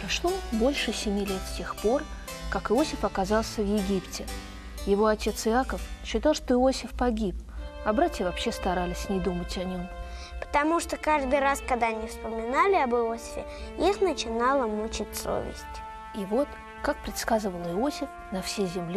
Прошло больше 7 лет с тех пор, как Иосиф оказался в Египте. Его отец Иаков считал, что Иосиф погиб, а братья вообще старались не думать о нем. Потому что каждый раз, когда они вспоминали об Иосифе, их начинала мучить совесть. И вот, как предсказывал Иосиф, на всей земле